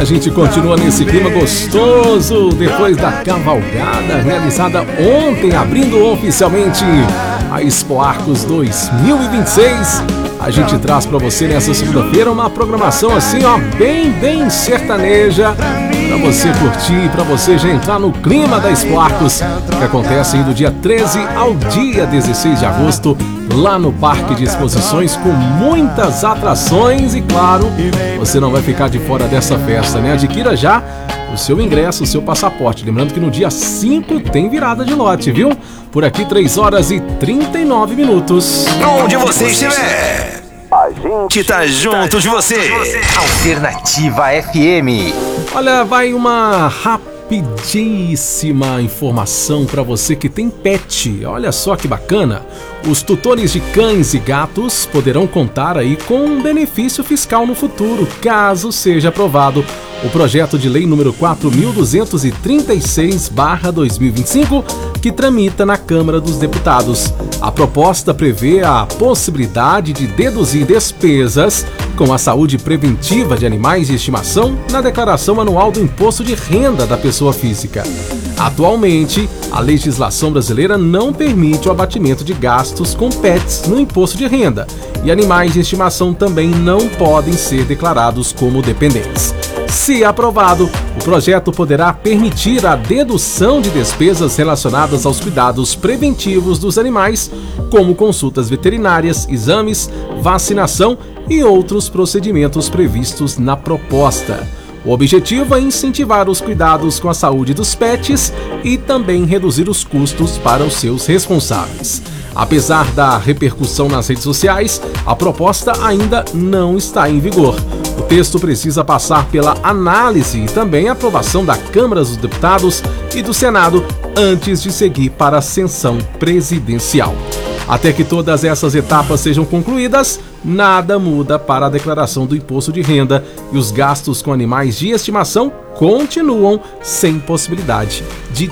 gente continua nesse clima gostoso depois da cavalgada realizada ontem, abrindo oficialmente a Expo Arcos 2026. A gente traz para você nessa segunda-feira uma programação assim, ó, bem sertaneja, para você curtir, para você já entrar no clima da Expo Arcos, que acontece aí do dia 13 ao dia 16 de agosto, lá no Parque de Exposições, com muitas atrações e, claro, você não vai ficar de fora dessa festa, né? Adquira já o seu ingresso, o seu passaporte. Lembrando que no dia 5 tem virada de lote, viu? Por aqui, 3 horas e 39 minutos. Onde você estiver, a gente tá junto de você. Alternativa FM. Olha, vai uma rapidíssima informação para você que tem pet. Olha só que bacana. Os tutores de cães e gatos poderão contar aí com um benefício fiscal no futuro, caso seja aprovado o projeto de lei número 4.236/2025, que tramita na Câmara dos Deputados. A proposta prevê a possibilidade de deduzir despesas com a saúde preventiva de animais de estimação na declaração anual do imposto de renda da pessoa física. Atualmente, a legislação brasileira não permite o abatimento de gastos com pets no imposto de renda, e animais de estimação também não podem ser declarados como dependentes. Se aprovado, o projeto poderá permitir a dedução de despesas relacionadas aos cuidados preventivos dos animais, como consultas veterinárias, exames, vacinação e outros procedimentos previstos na proposta. O objetivo é incentivar os cuidados com a saúde dos pets e também reduzir os custos para os seus responsáveis. Apesar da repercussão nas redes sociais, a proposta ainda não está em vigor. O texto precisa passar pela análise e também aprovação da Câmara dos Deputados e do Senado antes de seguir para a sanção presidencial. Até que todas essas etapas sejam concluídas, nada muda para a declaração do imposto de renda e os gastos com animais de estimação continuam sem possibilidade de